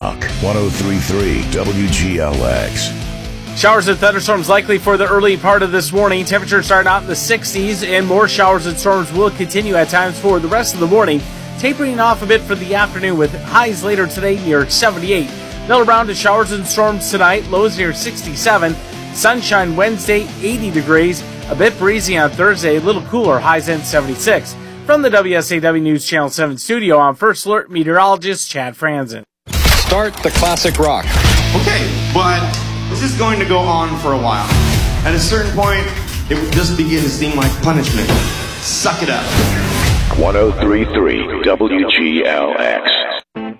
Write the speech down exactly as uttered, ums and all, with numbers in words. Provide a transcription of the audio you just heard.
one oh three point three W G L X. Showers and thunderstorms likely for the early part of this morning. Temperatures starting out in the sixties, and more showers and storms will continue at times for the rest of the morning, tapering off a bit for the afternoon with highs later today near seventy-eight. Melt around to showers and storms tonight, lows near sixty-seven. Sunshine Wednesday, eighty degrees. A bit breezy on Thursday, a little cooler, highs in seventy-six. From the W S A W News Channel seven studio, I'm First Alert meteorologist Chad Franzen. Start the classic rock. Okay, but this is going to go on for a while. At a certain point, it would just begin to seem like punishment. Suck it up. one oh three point three W G L X.